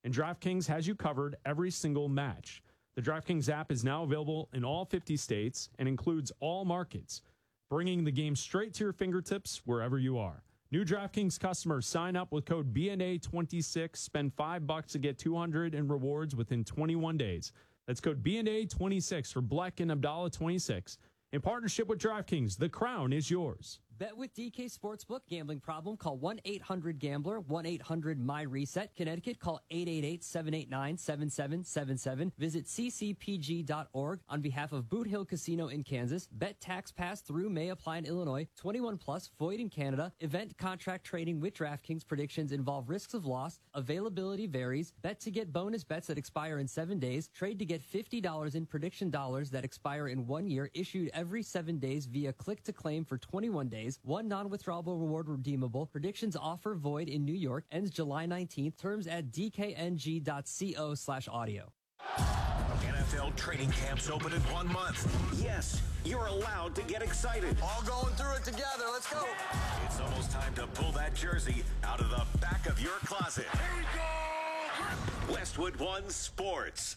and DraftKings has you covered every single match. The DraftKings app is now available in all 50 states and includes all markets, bringing the game straight to your fingertips wherever you are. New DraftKings customers sign up with code BNA26, spend $5 to get $200 in rewards within 21 days. That's code BNA26 for Bleck and Abdallah 26. In partnership with DraftKings, the crown is yours. Bet with DK Sportsbook. Gambling problem? Call 1-800-GAMBLER, 1-800-MY-RESET. Connecticut, call 888-789-7777. Visit ccpg.org. On behalf of Boot Hill Casino in Kansas, bet tax pass through may apply in Illinois. 21 plus, void in Canada. Event contract trading with DraftKings. Predictions involve risks of loss. Availability varies. Bet to get bonus bets that expire in 7 days. Trade to get $50 in prediction dollars that expire in 1 year. Issued every 7 days via click to claim for 21 days. One non-withdrawable reward redeemable. Predictions offer void in New York. Ends July 19th. Terms at dkng.co/audio. NFL training camps open in 1 month. Yes, you're allowed to get excited. All going through it together. Let's go. It's almost time to pull that jersey out of the back of your closet. Here we go. Westwood One Sports.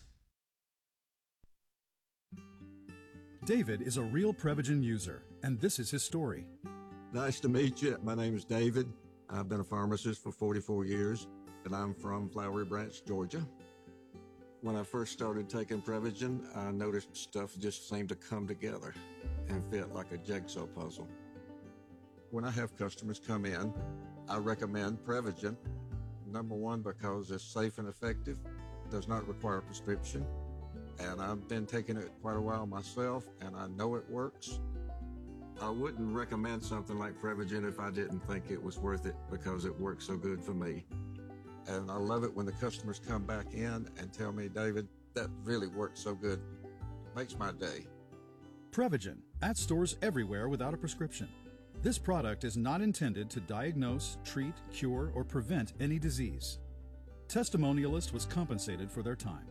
David is a real Prevagen user, and this is his story. Nice to meet you. My name is David. I've been a pharmacist for 44 years, and I'm from Flowery Branch, Georgia. When I first started taking Prevagen, I noticed stuff just seemed to come together and fit like a jigsaw puzzle. When I have customers come in, I recommend Prevagen. Number one, because it's safe and effective, does not require a prescription, and I've been taking it quite a while myself, and I know it works. I wouldn't recommend something like Prevagen if I didn't think it was worth it because it works so good for me. And I love it when the customers come back in and tell me, David, that really works so good. Makes my day. Prevagen, at stores everywhere without a prescription. This product is not intended to diagnose, treat, cure, or prevent any disease. Testimonialist was compensated for their time.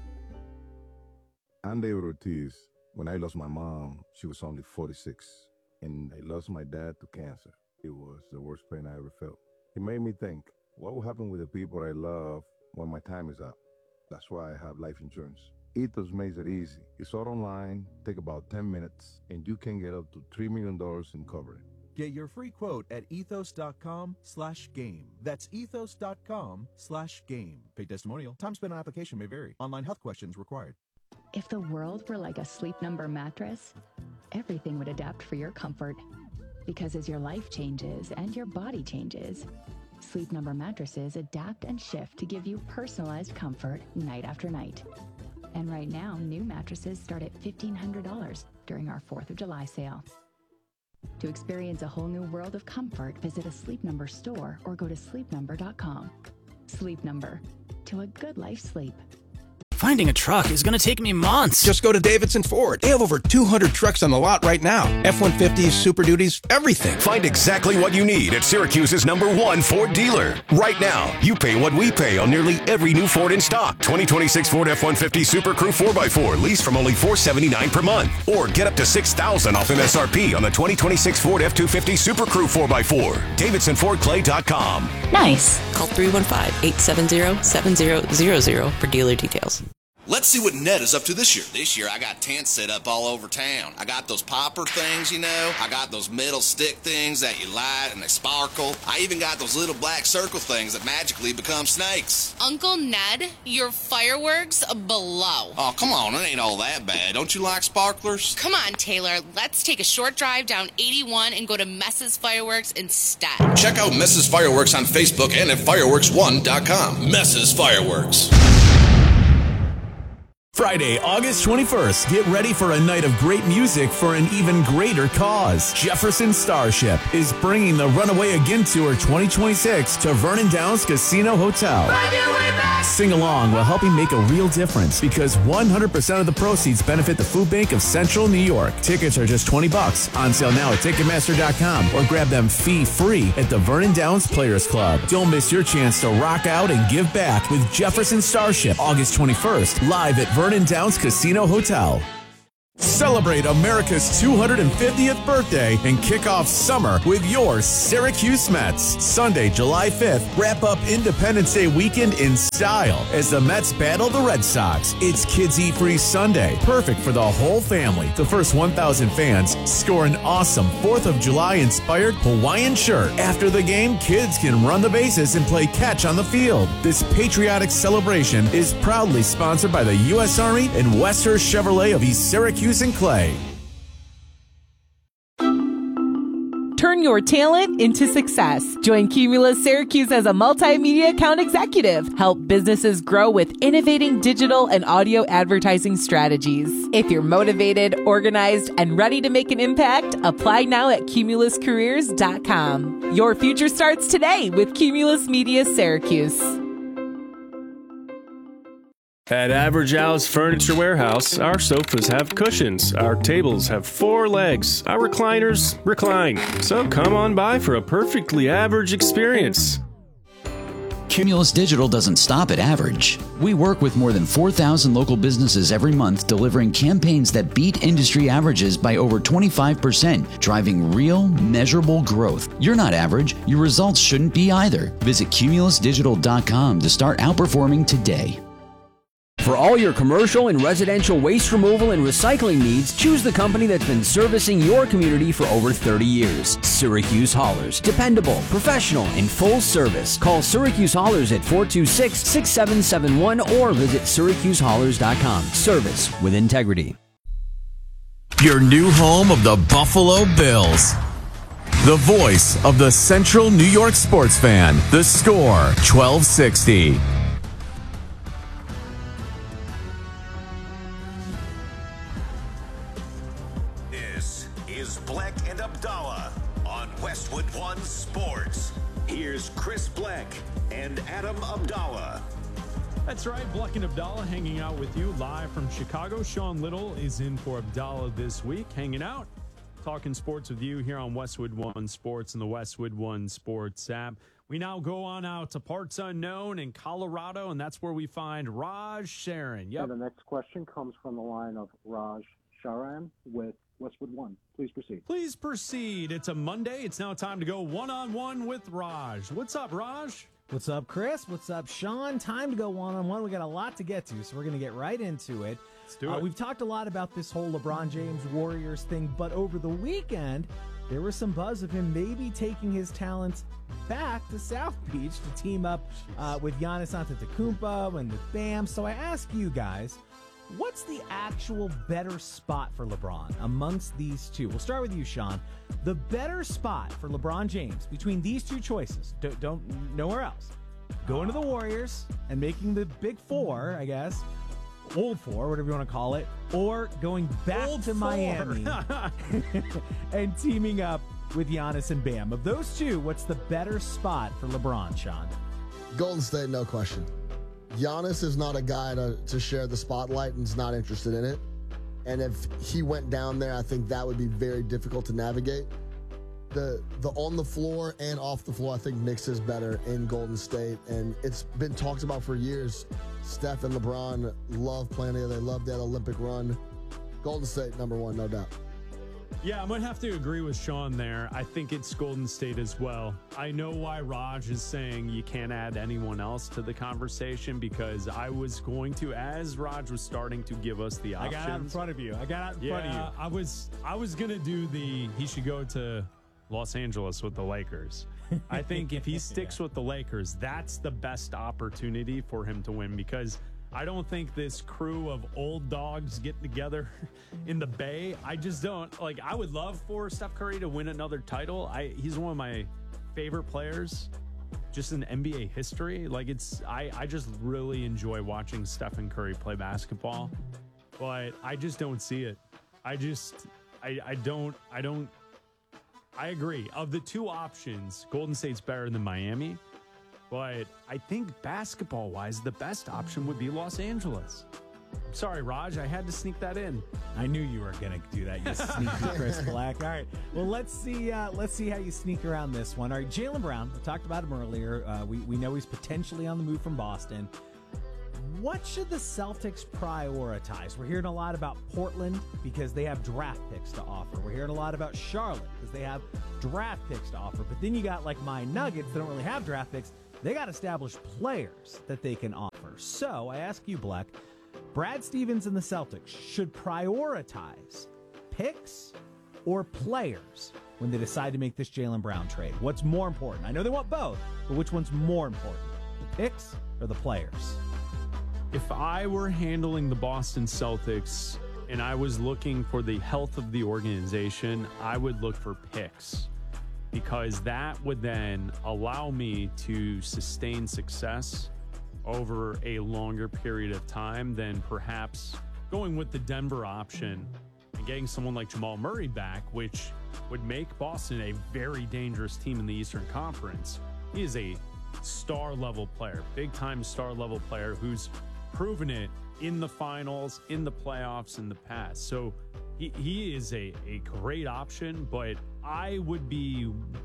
I'm David Ortiz. When I lost my mom, she was only 46, and I lost my dad to cancer. It was the worst pain I ever felt. It made me think, what will happen with the people I love when my time is up? That's why I have life insurance. Ethos makes it easy. It's all online, take about 10 minutes, and you can get up to $3 million in coverage. Get your free quote at ethos.com/game. That's ethos.com/game. Paid testimonial. Time spent on application may vary. Online health questions required. If the world were like a Sleep Number mattress, everything would adapt for your comfort. Because as your life changes and your body changes, Sleep Number mattresses adapt and shift to give you personalized comfort night after night. And right now, new mattresses start at $1,500 during our 4th of July sale. To experience a whole new world of comfort, visit a Sleep Number store or go to sleepnumber.com. Sleep Number. To a good life sleep. Finding a truck is going to take me months. Just go to Davidson Ford. They have over 200 trucks on the lot right now. F-150s, Super Duties, everything. Find exactly what you need at Syracuse's #1 Ford dealer. Right now, you pay what we pay on nearly every new Ford in stock. 2026 Ford F-150 Super Crew 4x4 leased from only $479 per month. Or get up to $6,000 off MSRP on the 2026 Ford F-250 Super Crew 4x4. DavidsonFordClay.com. Nice. Call 315-870-7000 for dealer details. Let's see what Ned is up to this year. This year, I got tents set up all over town. I got those popper things, you know. I got those metal stick things that you light and they sparkle. I even got those little black circle things that magically become snakes. Uncle Ned, your fireworks blow. Oh, come on. It ain't all that bad. Don't you like sparklers? Come on, Taylor. Let's take a short drive down 81 and go to Mess's Fireworks instead. Check out Mess's Fireworks on Facebook and at fireworks1.com. Mess's Fireworks. Friday, August 21st, get ready for a night of great music for an even greater cause. Jefferson Starship is bringing the Runaway Again Tour 2026 to Vernon Downs Casino Hotel. Sing along while helping make a real difference because 100% of the proceeds benefit the Food Bank of Central New York. Tickets are just $20. On sale now at Ticketmaster.com or grab them fee-free at the Vernon Downs Players Club. Don't miss your chance to rock out and give back with Jefferson Starship, August 21st, live at Vernon Downs Casino Hotel. Celebrate America's 250th birthday and kick off summer with your Syracuse Mets. Sunday, July 5th, wrap up Independence Day weekend in style as the Mets battle the Red Sox. It's Kids Eat Free Sunday, perfect for the whole family. The first 1,000 fans score an awesome 4th of July inspired Hawaiian shirt. After the game, kids can run the bases and play catch on the field. This patriotic celebration is proudly sponsored by the U.S. Army and Westhurst Chevrolet of East Syracuse and Clay. Turn your talent into success. Join Cumulus Syracuse as a multimedia account executive. Help businesses grow with innovating digital and audio advertising strategies. If you're motivated, organized, and ready to make an impact, apply now at cumuluscareers.com. Your future starts today with Cumulus Media Syracuse. At Average Al's Furniture Warehouse, our sofas have cushions, our tables have 4 legs, our recliners recline. So come on by for a perfectly average experience. Cumulus Digital doesn't stop at average. We work with more than 4,000 local businesses every month, delivering campaigns that beat industry averages by over 25%, driving real, measurable growth. You're not average. Your results shouldn't be either. Visit cumulusdigital.com to start outperforming today. For all your commercial and residential waste removal and recycling needs, choose the company that's been servicing your community for over 30 years. Syracuse Haulers. Dependable, professional, and full service. Call Syracuse Haulers at 426-6771 or visit syracusehaulers.com. Service with integrity. Your new home of the Buffalo Bills. The voice of the Central New York sports fan. The Score, 1260. Chris Bleck and Adam Abdallah. That's right, Bleck and Abdallah hanging out with you live from Chicago. Sean Little is in for Abdallah this week, hanging out, talking sports with you here on Westwood One Sports and the Westwood One Sports app. We now go on out to parts unknown in Colorado, and that's where we find Raj Sharon. Yep. The next question comes from the line of Raj Sharan with Westwood One. Please proceed. Please proceed. It's a Monday. It's now time to go one-on-one with Raj. What's up, Raj? What's up, Chris? What's up, Sean? Time to go one-on-one. We got a lot to get to, so we're going to get right into it. Let's do it. We've talked a lot about this whole LeBron James Warriors thing, but over the weekend, there was some buzz of him maybe taking his talents back to South Beach to team up with Giannis Antetokounmpo and with Bam. So I ask you guys, what's the actual better spot for LeBron amongst these two? We'll start with you, Sean. The better spot for LeBron James between these two choices, don't nowhere else. Going to the Warriors and making the big four, I guess, old four, whatever you want to call it, or going back to Miami and teaming up with Giannis and Bam. Of those two, what's the better spot for LeBron, Sean? Golden State, no question. Giannis is not a guy to share the spotlight and is not interested in it. And if he went down there, I think that would be very difficult to navigate. The on the floor and off the floor, I think Knicks is better in Golden State. And it's been talked about for years. Steph and LeBron love playing together. They love that Olympic run. Golden State, number one, no doubt. Yeah, I'm going to have to agree with Sean there. I think it's Golden State as well. I know why Raj is saying you can't add anyone else to the conversation, because I was going to, as Raj was starting to give us the options. I got out in front of you. I was going to do he should go to Los Angeles with the Lakers. I think if he sticks with the Lakers, that's the best opportunity for him to win, because I don't think this crew of old dogs getting together in the Bay, I just don't. Like, I would love for Steph Curry to win another title. He's one of my favorite players just in NBA history. Like, I just really enjoy watching Stephen Curry play basketball, but I just don't see it. I agree. Of the two options, Golden State's better than Miami. But I think basketball-wise, the best option would be Los Angeles. I'm sorry, Raj. I had to sneak that in. I knew you were going to do that, you sneaky Chris Black. All right. Well, let's see how you sneak around this one. All right, Jaylen Brown. We talked about him earlier. We know he's potentially on the move from Boston. What should the Celtics prioritize? We're hearing a lot about Portland because they have draft picks to offer. We're hearing a lot about Charlotte because they have draft picks to offer. But then you got like my Nuggets that don't really have draft picks. They got established players that they can offer. So I ask you, Black, Brad Stevens and the Celtics should prioritize picks or players when they decide to make this Jaylen Brown trade? What's more important? I know they want both, but which one's more important? The picks or the players? If I were handling the Boston Celtics and I was looking for the health of the organization, I would look for picks, because that would then allow me to sustain success over a longer period of time than perhaps going with the Denver option and getting someone like Jamal Murray back, which would make Boston a very dangerous team in the Eastern Conference. He is a star-level player, big-time star-level player who's proven it in the finals, in the playoffs, in the past. So he is a great option, but I would be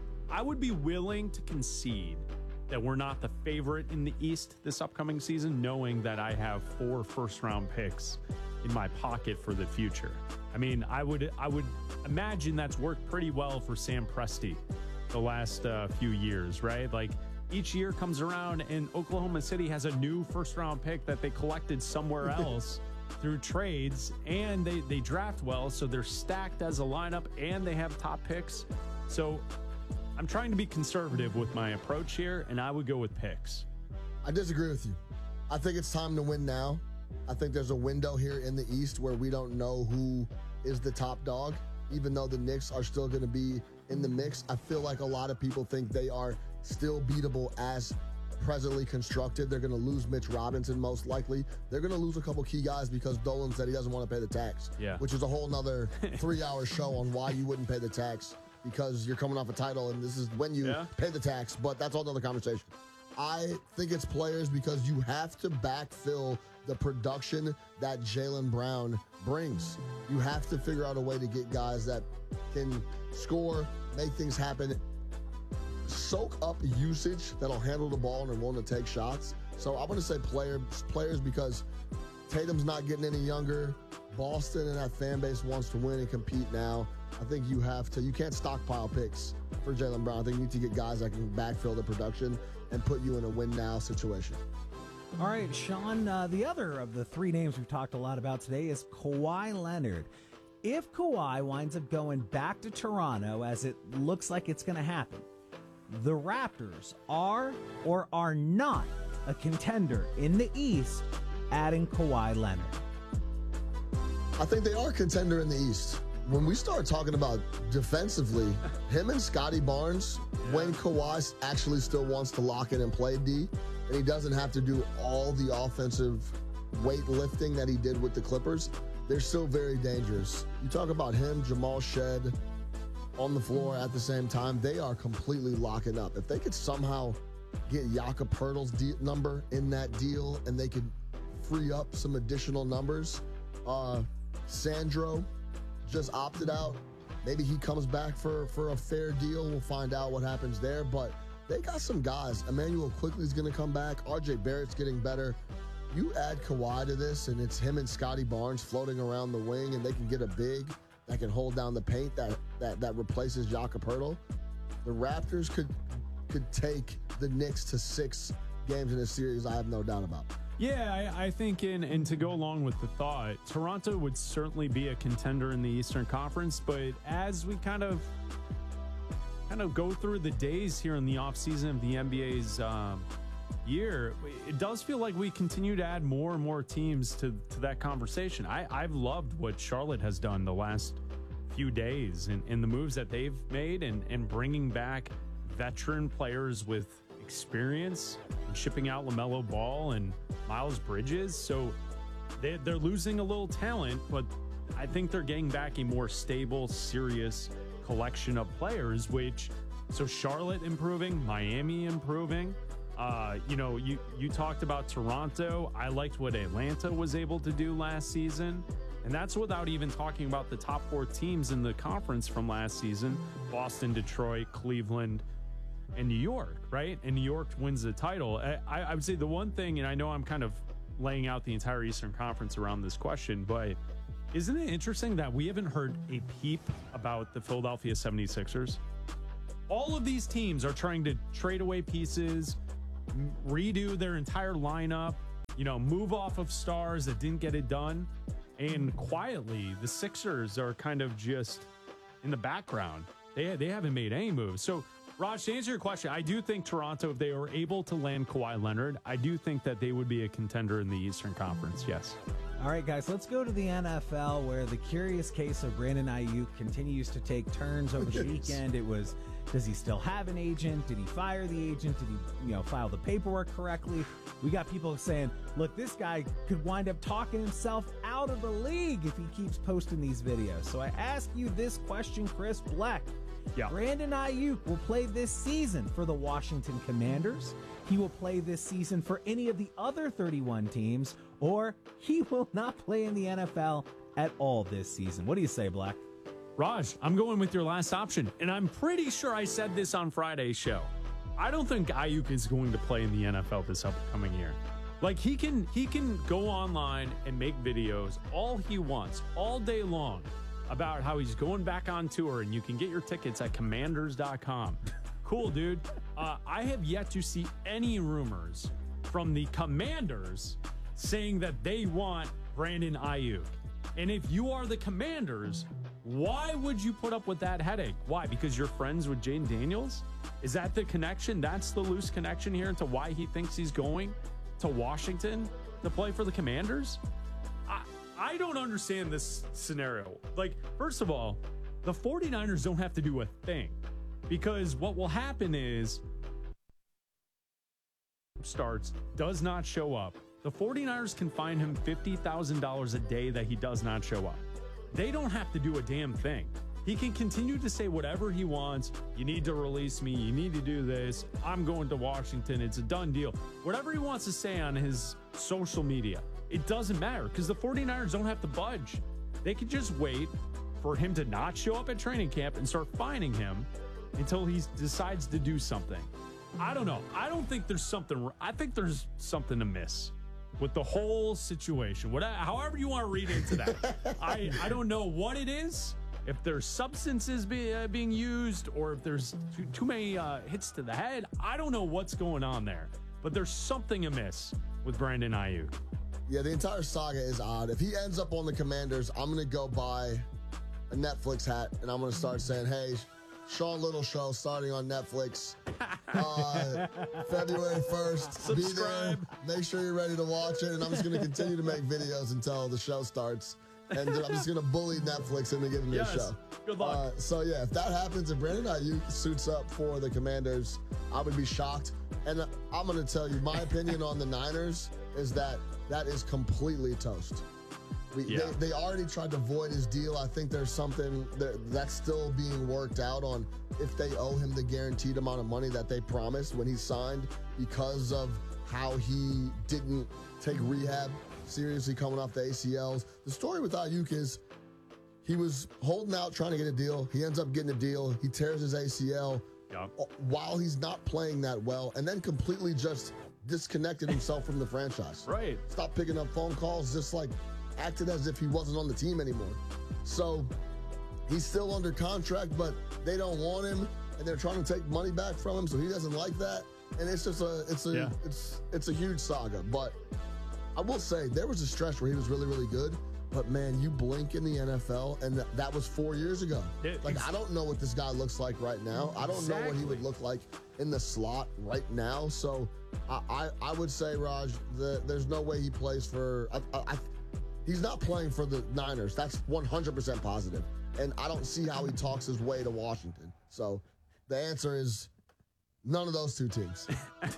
willing to concede that we're not the favorite in the East this upcoming season, knowing that I have 4 first-round picks in my pocket for the future. I mean, I would imagine that's worked pretty well for Sam Presti the last few years, right? Like, each year comes around and Oklahoma City has a new first-round pick that they collected somewhere else through trades, and they draft well, so they're stacked as a lineup, and they have top picks. So I'm trying to be conservative with my approach here, and I would go with picks. I disagree with you. I think it's time to win now. I think there's a window here in the East where we don't know who is the top dog, even though the Knicks are still going to be in the mix. I feel like a lot of people think they are still beatable as presently constructed. They're going to lose Mitch Robinson most likely. They're going to lose a couple key guys because Dolan said he doesn't want to pay the tax, which is a whole nother 3-hour show on why you wouldn't pay the tax, because you're coming off a title and this is when you pay the tax, but that's all another conversation. I think it's players because you have to backfill the production that Jaylen Brown brings. You have to figure out a way to get guys that can score, make things happen, soak up usage that'll handle the ball and are willing to take shots. So I'm going to say players because Tatum's not getting any younger. Boston and that fan base wants to win and compete now. I think you can't stockpile picks for Jaylen Brown. I think you need to get guys that can backfill the production and put you in a win now situation. All right, Sean, the other of the 3 names we've talked a lot about today is Kawhi Leonard. If Kawhi winds up going back to Toronto, as it looks like it's going to happen, the Raptors are or are not a contender in the East, adding Kawhi Leonard. I think they are a contender in the East. When we start talking about defensively, him and Scotty Barnes, when Kawhi actually still wants to lock in and play D, and he doesn't have to do all the offensive weightlifting that he did with the Clippers, they're still very dangerous. You talk about him, Jamal Shed on the floor at the same time, they are completely locking up. If they could somehow get Jakob Poeltl's number in that deal and they could free up some additional numbers, Sandro just opted out. Maybe he comes back for a fair deal. We'll find out what happens there. But they got some guys. Emmanuel Quickley's going to come back. RJ Barrett's getting better. You add Kawhi to this, and it's him and Scotty Barnes floating around the wing, and they can get a big that can hold down the paint that replaces Jakob Poeltl. The Raptors could take the Knicks to 6 games in a series, I have no doubt about. Yeah, I think, and to go along with the thought, Toronto would certainly be a contender in the Eastern Conference, but as we kind of go through the days here in the offseason of the NBA's year, it does feel like we continue to add more and more teams to that conversation. I've loved what Charlotte has done the last few days and the moves that they've made and bringing back veteran players with experience and shipping out LaMelo Ball and Miles Bridges. So they're losing a little talent, but I think they're getting back a more stable, serious collection of players, so Charlotte improving, Miami improving. You talked about Toronto. I liked what Atlanta was able to do last season. And that's without even talking about the top 4 teams in the conference from last season: Boston, Detroit, Cleveland, and New York, right? And New York wins the title. I would say the one thing, and I know I'm kind of laying out the entire Eastern Conference around this question, but isn't it interesting that we haven't heard a peep about the Philadelphia 76ers? All of these teams are trying to trade away pieces, redo their entire lineup, move off of stars that didn't get it done. And quietly, the Sixers are kind of just in the background. They haven't made any moves. So, Raj, to answer your question, I do think Toronto, if they were able to land Kawhi Leonard, I do think that they would be a contender in the Eastern Conference, yes. All right, guys, let's go to the NFL, where the curious case of Brandon Ayuk continues to take turns over the weekend. It was, does he still have an agent? Did he fire the agent? Did he, file the paperwork correctly? We got people saying, look, this guy could wind up talking himself out of the league if he keeps posting these videos. So I ask you this question, Chris Black. Yeah. Brandon Ayuk will play this season for the Washington Commanders. He will play this season for any of the other 31 teams, or he will not play in the NFL at all this season. What do you say, Black? Raj, I'm going with your last option, and I'm pretty sure I said this on Friday's show. I don't think Ayuk is going to play in the NFL this upcoming year. Like, he can go online and make videos all he wants, all day long, about how he's going back on tour, and you can get your tickets at commanders.com. Cool, dude. I have yet to see any rumors from the Commanders saying that they want Brandon Ayuk. And if you are the Commanders, why would you put up with that headache? Why? Because you're friends with Jaden Daniels? Is that the connection? That's the loose connection here into why he thinks he's going to Washington to play for the Commanders? I don't understand this scenario. Like, first of all, the 49ers don't have to do a thing, because what will happen is does not show up. The 49ers can fine him $50,000 a day that he does not show up. They don't have to do a damn thing. He can continue to say whatever he wants. You need to release me. You need to do this. I'm going to Washington. It's a done deal. Whatever he wants to say on his social media, it doesn't matter, because the 49ers don't have to budge. They could just wait for him to not show up at training camp and start fining him until he decides to do something. I don't know. I don't think there's something. I think there's something amiss with the whole situation. However you want to read into that. I don't know what it is. If there's substances being used, or if there's too many hits to the head. I don't know what's going on there. But there's something amiss with Brandon Ayuk. Yeah, the entire saga is odd. If he ends up on the Commanders, I'm going to go buy a Netflix hat, and I'm going to start saying, hey, Sean Little Show starting on Netflix February 1st. Subscribe. Be there. Make sure you're ready to watch it, and I'm just going to continue to make videos until the show starts. And I'm just going to bully Netflix into giving me a show. Good luck. So, yeah, if that happens, if Brandon Ayuk suits up for the Commanders, I would be shocked. And I'm going to tell you, my opinion on the Niners is that is completely toast. They already tried to void his deal. I think there's something that's still being worked out on if they owe him the guaranteed amount of money that they promised when he signed, because of how he didn't take rehab seriously coming off the ACLs. The story with Ayuk is he was holding out trying to get a deal. He ends up getting a deal. He tears his ACL while he's not playing that well, and then completely just disconnected himself from the franchise. Right. Stopped picking up phone calls, just like acted as if he wasn't on the team anymore. So he's still under contract, but they don't want him, and they're trying to take money back from him, so he doesn't like that. And it's just it's a huge saga. But I will say there was a stretch where he was really, really good. But man, you blink in the NFL, and that was 4 years ago. I don't know what this guy looks like right now. I don't know what he would look like in the slot right now. So I would say, Raj, there's no way he plays for. He's not playing for the Niners. That's 100% positive. And I don't see how he talks his way to Washington. So the answer is none of those two teams.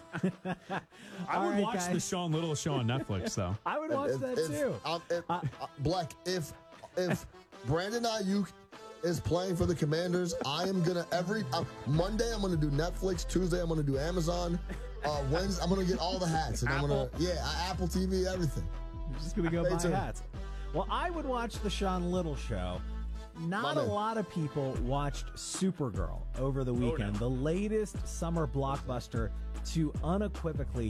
I would watch the Sean Little Show on Netflix, though. I would watch that too. Black, if Brandon Ayuk is playing for the Commanders, I am going to Monday I'm going to do Netflix. Tuesday I'm going to do Amazon. Wednesday I'm going to get all the hats. And Apple. I'm going to, Apple TV, everything. You're just going to go buy hats. Well, I would watch the Sean Little Show. Not a lot of people watched Supergirl over the weekend, the latest summer blockbuster to unequivocally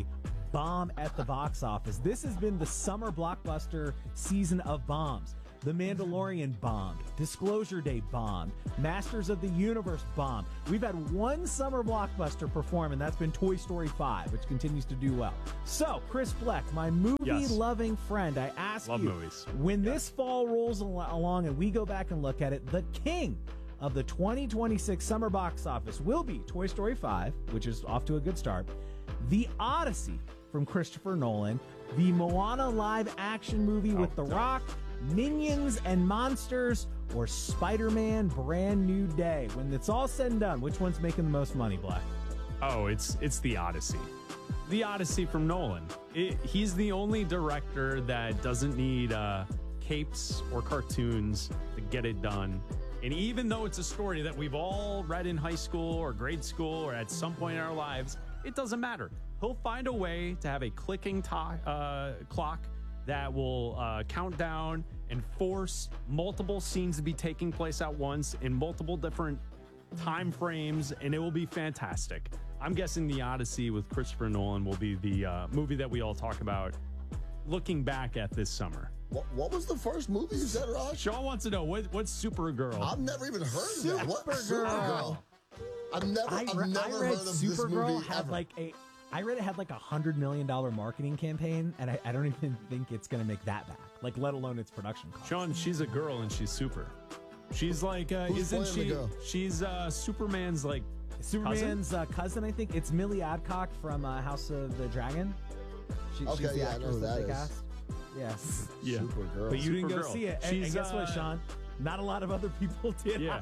bomb at the box office. This has been the summer blockbuster season of bombs. The Mandalorian bombed. Disclosure Day bombed. Masters of the Universe bombed. We've had one summer blockbuster perform, and that's been Toy Story 5, which continues to do well. So, Chris Fleck, my movie-loving friend, I ask Love you, movies. when this fall rolls along and we go back and look at it, the king of the 2026 summer box office will be Toy Story 5, which is off to a good start, The Odyssey from Christopher Nolan, the Moana live-action movie with The Rock, Minions and Monsters, or Spider-Man Brand New Day. When it's all said and done, which one's making the most money, Black? Oh, it's The Odyssey. The Odyssey from Nolan. He's the only director that doesn't need capes or cartoons to get it done. And even though it's a story that we've all read in high school or grade school or at some point in our lives, it doesn't matter. He'll find a way to have a clicking clock that will count down and force multiple scenes to be taking place at once in multiple different time frames, and it will be fantastic. I'm guessing The Odyssey with Christopher Nolan will be the movie that we all talk about looking back at this summer. What was the first movie you said, Raj? Sean wants to know, what's Supergirl? I've never even heard of that. What? Supergirl? I've never I heard read of this Supergirl movie had ever. I read it had like $100 million marketing campaign, and I don't even think it's going to make that back, like let alone its production cost. Sean, she's a girl and she's super. She's like, Who's isn't playing the she? girl? She's Superman's like Superman's cousin, I think. It's Millie Adcock from House of the Dragon. She's Okay, the yeah, I know actress who that that they is. cast. Yes. Yeah. Supergirl. But you didn't go Supergirl. see it. And She's, guess what, Sean? Not a lot of other people did. Yeah.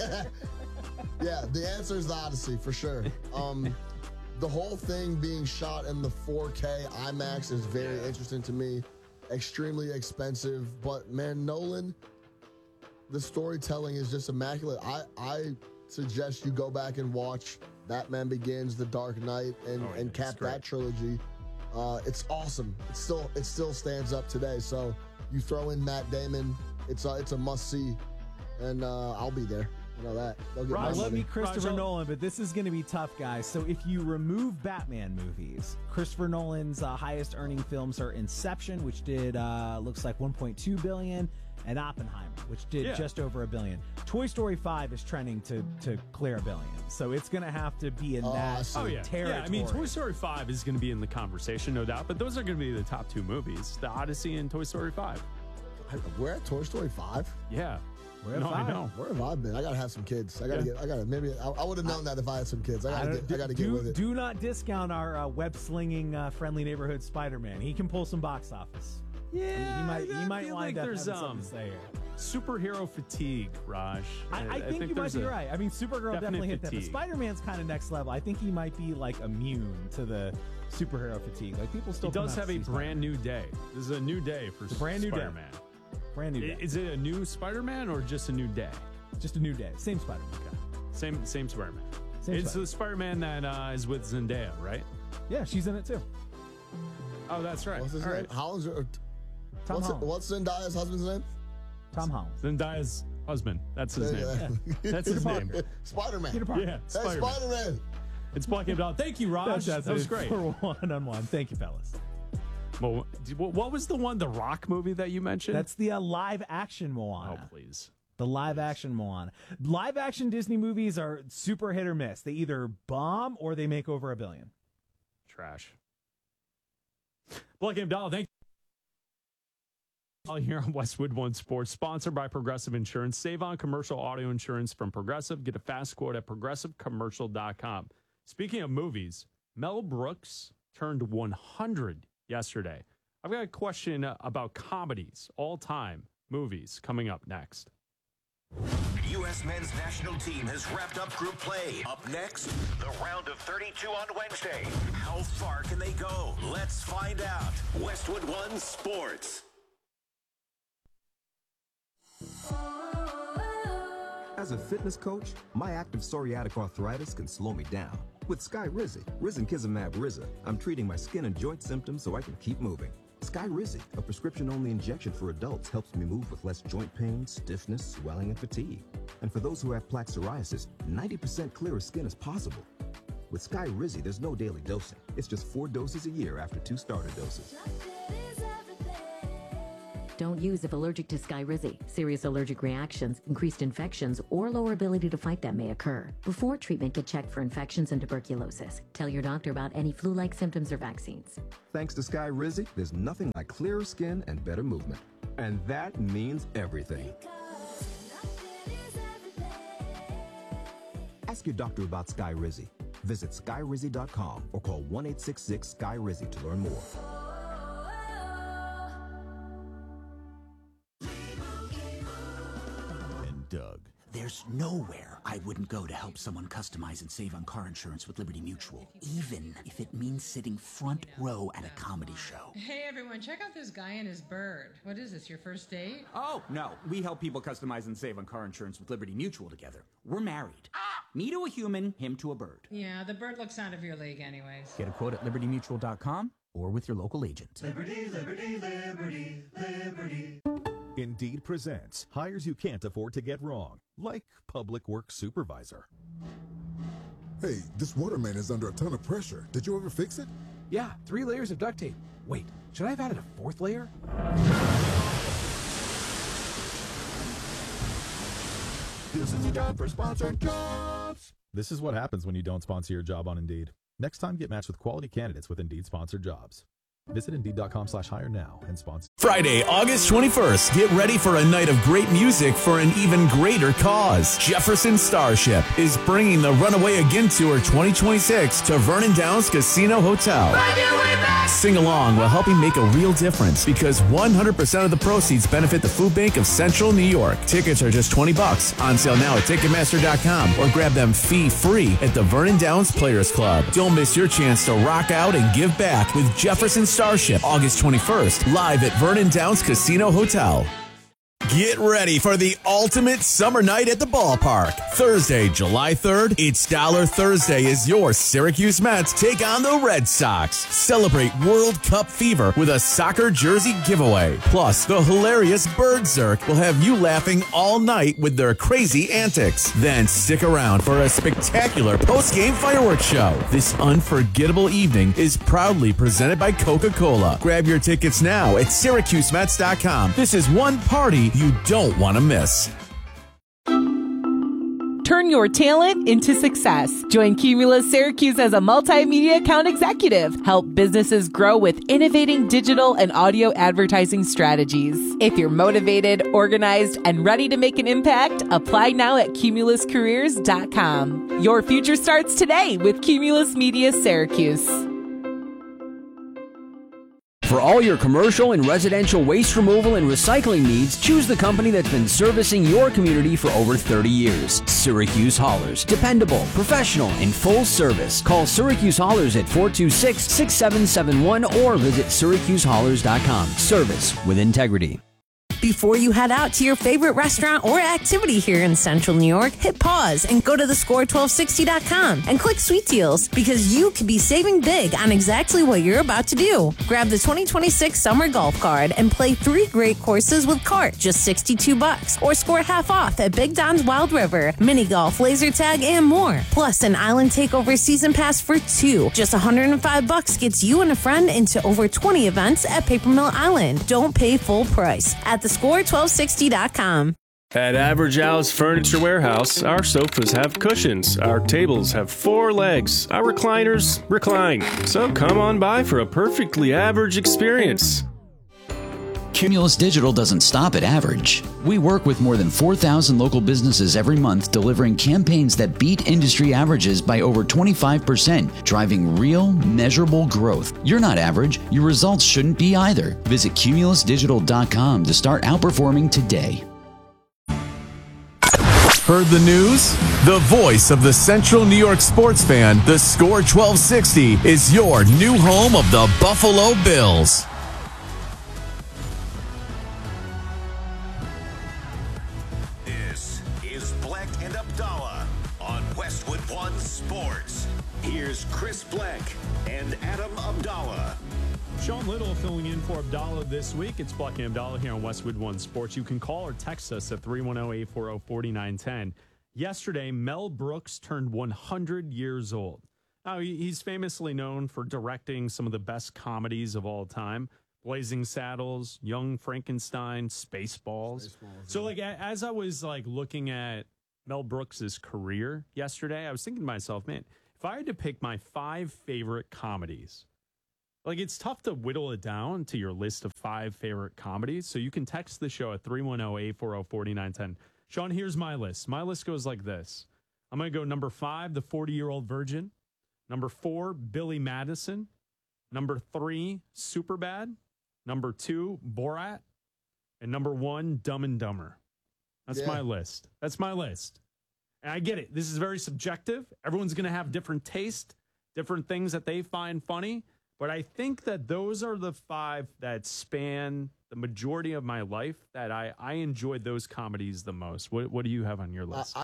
Yeah, the answer is The Odyssey for sure. The whole thing being shot in the 4K IMAX is very interesting to me. Extremely expensive, but man, Nolan, the storytelling is just immaculate. I suggest you go back and watch Batman Begins, The Dark Knight, and cap that trilogy. It's awesome. It still stands up today. So you throw in Matt Damon, it's a must see, and I'll be there. You know that. They'll get I my love money. me Christopher Nolan, but this is going to be tough, guys. So if you remove Batman movies, Christopher Nolan's highest earning films are Inception, which did looks like $1.2 billion, and Oppenheimer, which did just over $1 billion. Toy Story 5 is trending to clear $1 billion, so it's going to have to be in that territory. Yeah, I mean, Toy Story 5 is going to be in the conversation, no doubt, but those are going to be the top two movies, The Odyssey and Toy Story 5. We're at Toy Story 5? Yeah. We're at No, I 5. know. Where have I been? I gotta have some kids. I would have known that if I had some kids. I gotta get with it. Do not discount our web-slinging friendly neighborhood Spider-Man. He can pull some box office. Yeah, he might feel wind like up there's having something to say here. superhero fatigue, Raj. I think you might be right. I mean, Supergirl definitely hit that. But Spider-Man's kind of next level. I think he might be like immune to the superhero fatigue. Like people still. He does have a brand new day. This is a new day for brand new Spider-Man. day. Brand new day. Is it a new Spider-Man or just a new day? Just a new day. Same Spider-Man. Okay. Same Spider-Man. Same It's the Spider-Man that is with Zendaya, right? Yeah, she's in it too. Oh, that's right. What's his All name? right. Holland's Tom Holland. What's Zendaya's husband's name? Tom Holland. Zendaya's husband. That's his name. That's his name. Spider-Man. Peter Parker. Yeah, Hey, Spider-Man. Spider-Man. It's Black and Dog. Thank you, Raj. That's that was it great. for one-on-one. Thank you, fellas. Well, what was the one, the Rock movie that you mentioned? That's the live-action Moana. Oh, please. The live-action Moana. Live-action Disney movies are super hit or miss. They either bomb or they make over $1 billion. Trash. Black and Dog, thank you. Here on Westwood One Sports, sponsored by Progressive Insurance. Save on commercial auto insurance from Progressive. Get a fast quote at progressivecommercial.com. Speaking of movies, Mel Brooks turned 100 yesterday. I've got a question about comedies, all-time movies, coming up next. U.S. men's national team has wrapped up group play. Up next, the round of 32 on Wednesday. How far can they go? Let's find out. Westwood One Sports. As a fitness coach, my active psoriatic arthritis can slow me down. With Skyrizi, Risankizumab Riza, I'm treating my skin and joint symptoms so I can keep moving. Skyrizi, a prescription-only injection for adults, helps me move with less joint pain, stiffness, swelling, and fatigue. And for those who have plaque psoriasis, 90% clearer skin is possible. With Skyrizi, there's no daily dosing. It's just 4 doses a year after 2 starter doses. Don't use if allergic to Skyrizi. Serious allergic reactions, increased infections, or lower ability to fight them may occur. Before treatment, get checked for infections and tuberculosis. Tell your doctor about any flu-like symptoms or vaccines. Thanks to Skyrizi, there's nothing like clearer skin and better movement. And that means everything. Ask your doctor about Skyrizi. Visit Skyrizi.com or call 1-866-SKY-RIZZI to learn more. And Doug. There's nowhere I wouldn't go to help someone customize and save on car insurance with Liberty Mutual, even if it means sitting front row at a comedy show. Hey everyone, check out this guy and his bird. What is this, your first date? Oh, no. We help people customize and save on car insurance with Liberty Mutual together. We're married. Me to a human, him to a bird. Yeah, the bird looks out of your league anyways. Get a quote at libertymutual.com or with your local agent. Liberty, liberty, liberty, liberty. Indeed presents hires you can't afford to get wrong, like public works supervisor. Hey, this water main is under a ton of pressure. Did you ever fix it? Yeah, 3 layers of duct tape. Wait, should I have added a 4th layer? This is a job for sponsored jobs. This is what happens when you don't sponsor your job on Indeed. Next time, get matched with quality candidates with Indeed sponsored jobs. Visit Indeed.com/hire now and sponsor. Friday, August 21st. Get ready for a night of great music for an even greater cause. Jefferson Starship is bringing the Runaway Again Tour 2026 to Vernon Downs Casino Hotel. Sing along while helping make a real difference because 100% of the proceeds benefit the Food Bank of Central New York. Tickets are just $20 on sale now at Ticketmaster.com or grab them fee-free at the Vernon Downs Players Club. Don't miss your chance to rock out and give back with Jefferson Starship, August 21st, live at Vernon Downs Casino Hotel. Get ready for the ultimate summer night at the ballpark. Thursday, July 3rd, it's Dollar Thursday as your Syracuse Mets take on the Red Sox. Celebrate World Cup fever with a soccer jersey giveaway. Plus, the hilarious Bird Zerk will have you laughing all night with their crazy antics. Then stick around for a spectacular post-game fireworks show. This unforgettable evening is proudly presented by Coca-Cola. Grab your tickets now at SyracuseMets.com. This is one party you don't want to miss. Turn your talent into success. Join Cumulus Syracuse as a multimedia account executive. Help businesses grow with innovating digital and audio advertising strategies. If you're motivated, organized, and ready to make an impact, apply now at cumuluscareers.com. Your future starts today with Cumulus Media Syracuse. For all your commercial and residential waste removal and recycling needs, choose the company that's been servicing your community for over 30 years. Syracuse Haulers. Dependable, professional, and full service. Call Syracuse Haulers at 426-6771 or visit syracusehaulers.com. Service with integrity. Before you head out to your favorite restaurant or activity here in Central New York, hit pause and go to thescore1260.com and click Sweet Deals because you could be saving big on exactly what you're about to do. Grab the 2026 Summer Golf Card and play 3 great courses with cart, just $62, or score half off at Big Don's Wild River, mini golf, laser tag, and more. Plus, an Island Takeover Season Pass for 2. Just $105 gets you and a friend into over 20 events at Paper Mill Island. Don't pay full price at thescore1260.com. At Average Al's Furniture Warehouse, our sofas have cushions, our tables have 4 legs, our recliners recline. So come on by for a perfectly average experience. Cumulus Digital doesn't stop at average. We work with more than 4,000 local businesses every month, delivering campaigns that beat industry averages by over 25%, driving real, measurable growth. You're not average. Your results shouldn't be either. Visit cumulusdigital.com to start outperforming today. Heard the news? The voice of the Central New York sports fan, the Score 1260, is your new home of the Buffalo Bills. Here's Chris Black and Adam Abdallah. Sean Little filling in for Abdallah this week. It's Black and Abdallah here on Westwood One Sports. You can call or text us at 310-840-4910. Yesterday, Mel Brooks turned 100 years old. Oh, he's famously known for directing some of the best comedies of all time. Blazing Saddles, Young Frankenstein, Spaceballs. So, like, as I was, like, looking at Mel Brooks's career yesterday, I was thinking to myself, man, if I had to pick my 5 favorite comedies, like, it's tough to whittle it down to your list of 5 favorite comedies. So you can text the show at 310-840-4910. Sean, here's my list. My list goes like this. I'm going to go number 5, The 40-Year-Old Virgin. Number 4, Billy Madison. Number 3, Superbad. Number 2, Borat. And number 1, Dumb and Dumber. That's my list. That's my list. And I get it. This is very subjective. Everyone's going to have different taste, different things that they find funny. But I think that those are the 5 that span the majority of my life that I enjoyed those comedies the most. What do you have on your list?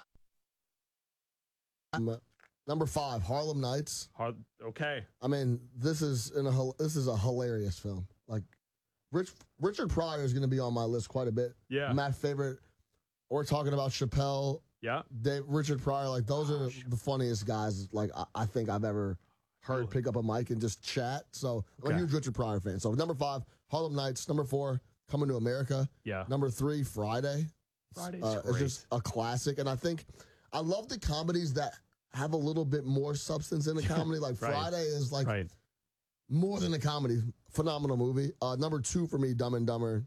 Number 5, Harlem Nights. Okay. I mean, this is a hilarious film. Like, Richard Pryor is going to be on my list quite a bit. Yeah. My favorite. We're talking about Chappelle. Yeah. Richard Pryor. Like, those are the funniest guys. Like, I think I've ever heard pick up a mic and just chat. So I'm a huge Richard Pryor fan. So number 5, Harlem Nights. Number 4, Coming to America. Yeah. Number 3, Friday. Friday's It's just a classic. And I think I love the comedies that have a little bit more substance in the comedy. Like Friday is like more than a comedy. Phenomenal movie. Number 2 for me, Dumb and Dumber.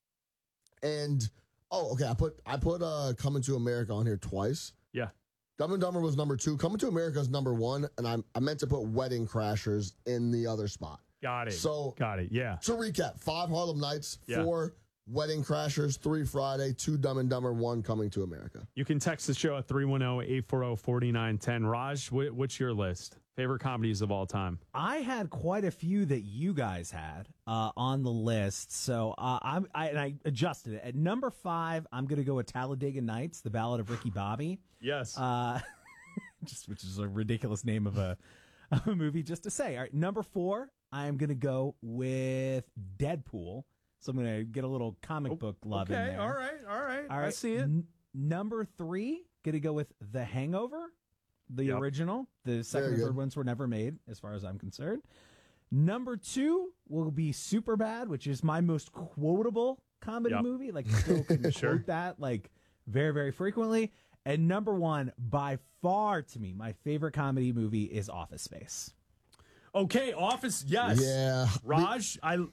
And I put Coming to America on here twice. Yeah. Dumb and Dumber was number 2. Coming to America is number 1, and I meant to put Wedding Crashers in the other spot. Got it. So got it. Yeah. To recap: 5 Harlem Nights, 4 Wedding Crashers, 3 Friday, 2 Dumb and Dumber, 1 Coming to America. You can text the show at 310-840-4910. Raj, what's your list? Favorite comedies of all time? I had quite a few that you guys had on the list, so I adjusted it. At number 5, I'm going to go with Talladega Nights, The Ballad of Ricky Bobby. Yes. Which is a ridiculous name of a movie, just to say. All right, number 4, I'm going to go with Deadpool. So I'm going to get a little comic book love in there. All right. I see it. Number 3, going to go with The Hangover, the original. The second and third ones were never made, as far as I'm concerned. Number 2 will be Superbad, which is my most quotable comedy movie. Like, still can quote that, like, very, very frequently. And number 1, by far, to me, my favorite comedy movie is Office Space. Okay, Office, yes. Yeah. Raj,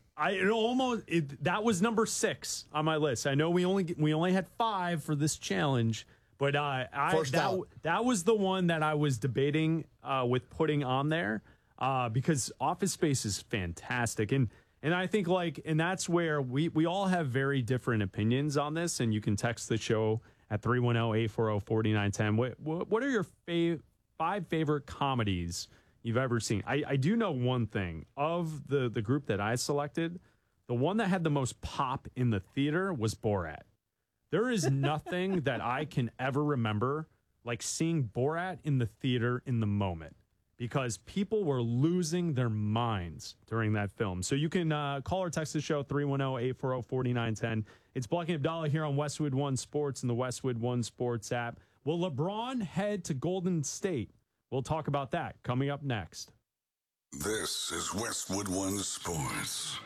that was number 6 on my list. I know we only had 5 for this challenge, but that was the one that I was debating with putting on there because Office Space is fantastic. And I think and that's where we all have very different opinions on this, and you can text the show at 310-840-4910. What are your 5 favorite comedies you've ever seen? I do know one thing. Of the group that I selected, the one that had the most pop in the theater was Borat. There is nothing that I can ever remember like seeing Borat in the theater in the moment, because people were losing their minds during that film. So you can call or text the show 310-840-4910. It's Black and Abdallah here on Westwood One Sports and the Westwood One Sports app. Will LeBron head to Golden State? We'll talk about that coming up next. This is Westwood One Sports.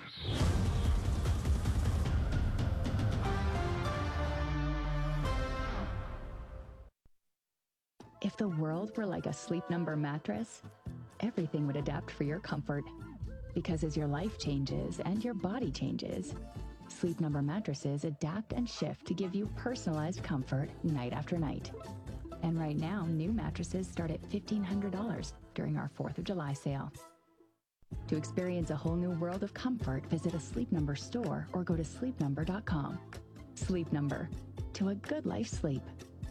If the world were like a Sleep Number mattress, everything would adapt for your comfort. Because as your life changes and your body changes, Sleep Number mattresses adapt and shift to give you personalized comfort night after night. And right now, new mattresses start at $1,500 during our 4th of July sale. To experience a whole new world of comfort, visit a Sleep Number store or go to sleepnumber.com. Sleep Number. To a good life sleep.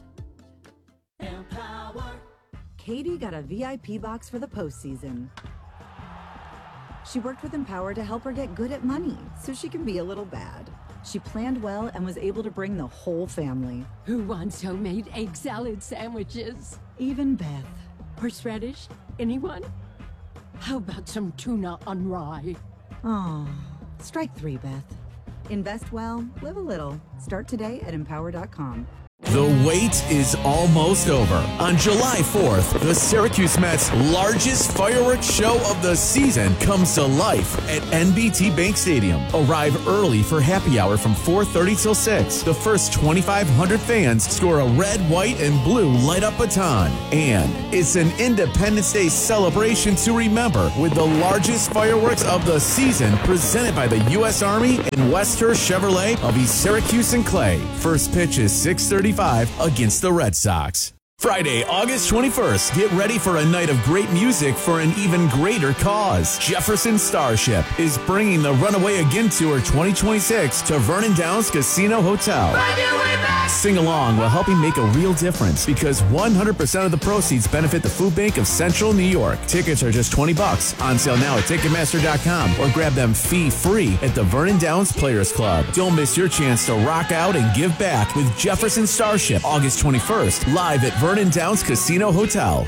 Empower. Katie got a VIP box for the postseason. She worked with Empower to help her get good at money so she can be a little bad. She planned well and was able to bring the whole family. Who wants homemade egg salad sandwiches? Even Beth. Horseradish? Anyone? How about some tuna on rye? Oh, strike 3, Beth. Invest well, live a little. Start today at Empower.com. The wait is almost over. On July 4th, the Syracuse Mets' largest fireworks show of the season comes to life at NBT Bank Stadium. Arrive early for happy hour from 4:30 till 6. The first 2,500 fans score a red, white, and blue light-up baton. And it's an Independence Day celebration to remember with the largest fireworks of the season presented by the U.S. Army and Westhurst Chevrolet of East Syracuse and Clay. First pitch is 6:35 against the Red Sox. Friday, August 21st, get ready for a night of great music for an even greater cause. Jefferson Starship is bringing the Runaway Again Tour 2026 to Vernon Downs Casino Hotel. Sing along while helping make a real difference because 100% of the proceeds benefit the Food Bank of Central New York. Tickets are just $20 on sale now at Ticketmaster.com or grab them fee-free at the Vernon Downs Players Club. Don't miss your chance to rock out and give back with Jefferson Starship August 21st, live at Vernon Downs Casino Hotel.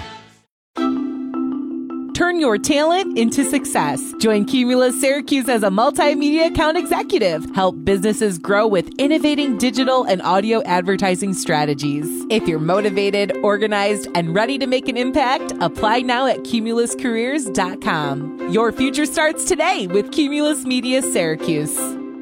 Turn your talent into success. Join Cumulus Syracuse as a multimedia account executive. Help businesses grow with innovating digital and audio advertising strategies. If you're motivated, organized, and ready to make an impact, apply now at cumuluscareers.com. Your future starts today with Cumulus Media Syracuse.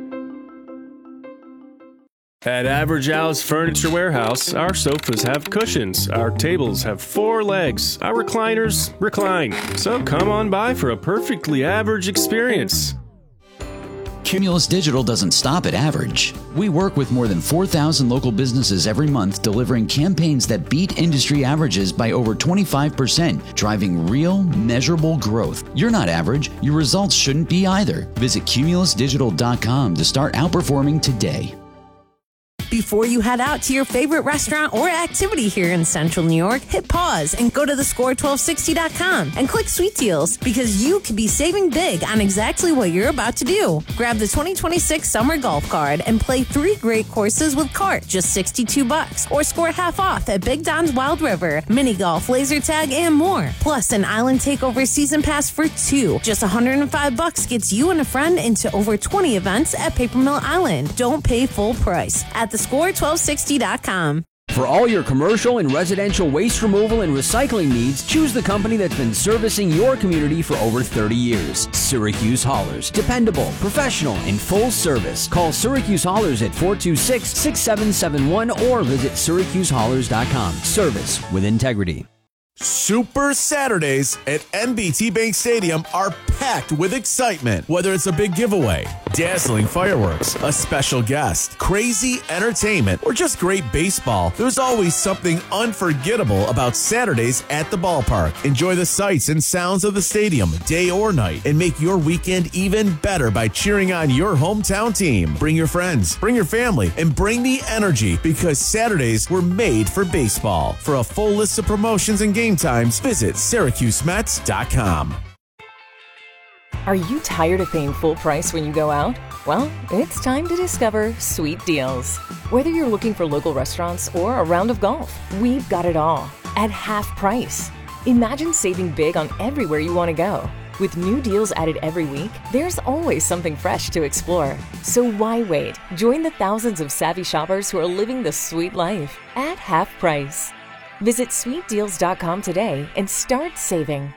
At Average Al's Furniture Warehouse, our sofas have cushions, our tables have 4 legs, our recliners recline. So come on by for a perfectly average experience. Cumulus Digital doesn't stop at average. We work with more than 4,000 local businesses every month, delivering campaigns that beat industry averages by over 25%, driving real, measurable growth. You're not average. Your results shouldn't be either. Visit cumulusdigital.com to start outperforming today. Before you head out to your favorite restaurant or activity here in Central New York, hit pause and go to thescore1260.com and click Sweet Deals because you could be saving big on exactly what you're about to do. Grab the 2026 Summer Golf Card and play 3 great courses with cart, just $62, or score half off at Big Don's Wild River, mini golf, laser tag, and more. Plus, an Island Takeover Season Pass for 2. Just $105 gets you and a friend into over 20 events at Paper Mill Island. Don't pay full price at thescore1260.com. For all your commercial and residential waste removal and recycling needs, choose the company that's been servicing your community for over 30 years. Syracuse Haulers. Dependable, professional, and full service. Call Syracuse Haulers at 426-6771 or visit syracusehaulers.com. Service with integrity. Super Saturdays at NBT Bank Stadium are packed with excitement. Whether it's a big giveaway, dazzling fireworks, a special guest, crazy entertainment, or just great baseball, there's always something unforgettable about Saturdays at the ballpark. Enjoy the sights and sounds of the stadium, day or night, and make your weekend even better by cheering on your hometown team. Bring your friends, bring your family, and bring the energy because Saturdays were made for baseball. For a full list of promotions and game times, visit SyracuseMets.com. Are you tired of paying full price when you go out? Well, it's time to discover Sweet Deals. Whether you're looking for local restaurants or a round of golf, we've got it all at half price. Imagine saving big on everywhere you want to go. With new deals added every week, there's always something fresh to explore. So why wait? Join the thousands of savvy shoppers who are living the sweet life at half price. Visit sweetdeals.com today and start saving.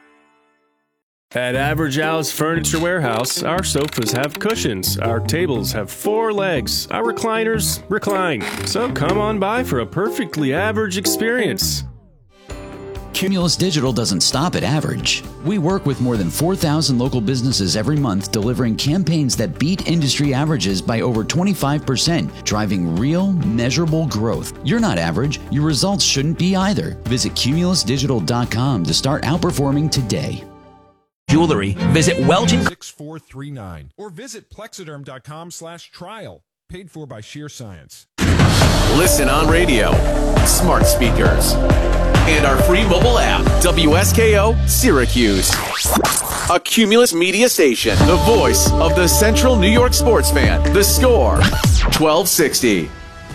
At Average Al's Furniture Warehouse, our sofas have cushions, our tables have 4 legs, our recliners recline. So come on by for a perfectly average experience. Cumulus Digital doesn't stop at average. We work with more than 4,000 local businesses every month, delivering campaigns that beat industry averages by over 25%, driving real, measurable growth. You're not average. Your results shouldn't be either. Visit cumulusdigital.com to start outperforming today. Jewelry. Visit Welton 6439 or visit plexiderm.com/trial. Paid for by Sheer Science. Listen on radio, smart speakers, and our free mobile app, WSKO Syracuse. A Cumulus Media station, the voice of the Central New York sports fan. The Score, 1260.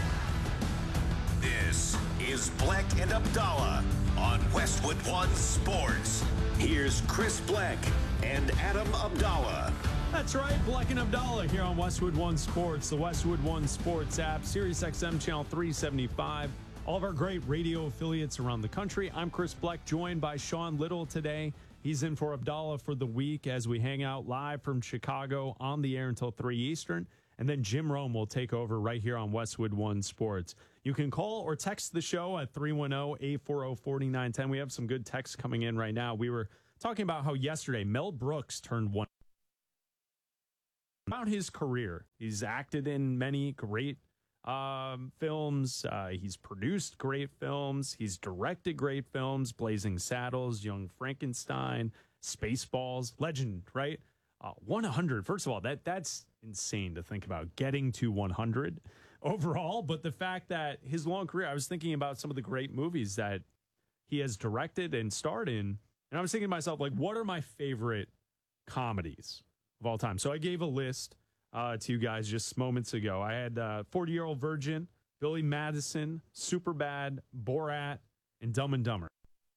This is Black and Abdallah on Westwood One Sports. Here's Chris Black and Adam Abdallah. That's right, Bleck and Abdallah here on Westwood One Sports, the Westwood One Sports app, Sirius XM channel 375. All of our great radio affiliates around the country. I'm Chris Bleck, joined by Sean Little today. He's in for Abdallah for the week as we hang out live from Chicago on the air until 3 Eastern. And then Jim Rome will take over right here on Westwood One Sports. You can call or text the show at 310-840-4910. We have some good texts coming in right now. We were talking about how yesterday Mel Brooks turned one. About his career. He's acted in many great films. He's produced great films. He's directed great films. Blazing Saddles, Young Frankenstein, Spaceballs, legend, right? 100. First of all, that's insane to think about, getting to 100 overall. But the fact that his long career, I was thinking about some of the great movies that he has directed and starred in, and I was thinking to myself, like, what are my favorite comedies of all time? So I gave a list to you guys just moments ago. I had 40-Year-Old Virgin, Billy Madison, Superbad, Borat, and Dumb and Dumber.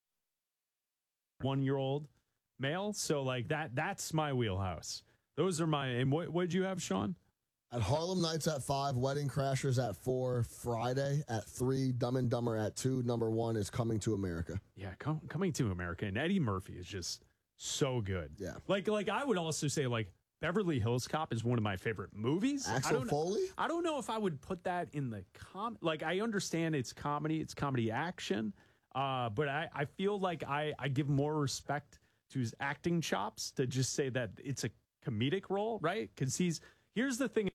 1-year-old male. So like that's my wheelhouse. Those are my, and what did you have, Sean? At Harlem Nights at 5, Wedding Crashers at 4, Friday at 3, Dumb and Dumber at 2. Number 1 is Coming to America. Yeah, Coming to America. And Eddie Murphy is just so good. Yeah. Like I would also say, like, Beverly Hills Cop is one of my favorite movies. Axel Foley? I don't know if I would put that in the like, I understand it's comedy action, but I feel like I give more respect to his acting chops to just say that it's a comedic role, right? Because here's the thing I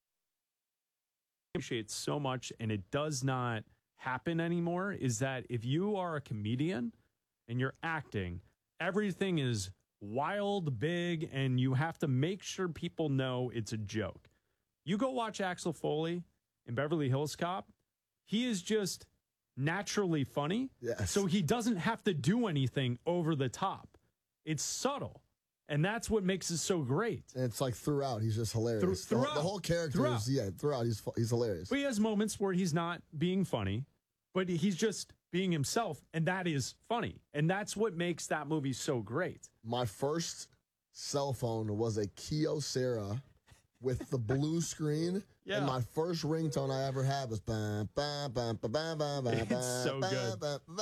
appreciate so much, and it does not happen anymore, is that if you are a comedian and you're acting, everything is wild, big, and you have to make sure people know it's a joke. You go watch Axel Foley in Beverly Hills Cop, he is just naturally funny. Yes. So he doesn't have to do anything over the top. It's subtle. And that's what makes it so great. And it's like throughout, he's just hilarious. Throughout. The whole character is, throughout, he's hilarious. But he has moments where he's not being funny, but he's just being himself, and that is funny. And that's what makes that movie so great. My first cell phone was a Kyocera with the blue screen. Yeah. And my first ringtone I ever had was bam, bam, bam, bam, bam, bam, bam, It's so good.